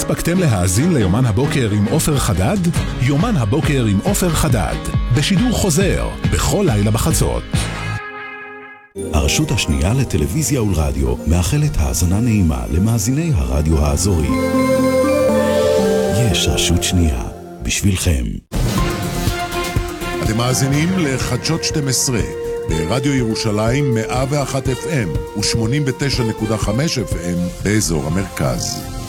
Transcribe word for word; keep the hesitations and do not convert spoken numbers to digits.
הספקתם להאזין ליומן הבוקר עם עופר חדד? יומן הבוקר עם עופר חדד, בשידור חוזר, בכל לילה בחצות. הרשות השנייה לטלוויזיה ולרדיו מאחלת האזנה נעימה למאזיני הרדיו האזורי. יש רשות שנייה בשבילכם. אתם מאזינים לחדשות שתים עשרה ברדיו ירושלים מאה ואחת אף אם ו-שמונים ותשע נקודה חמש אף אם באזור המרכז.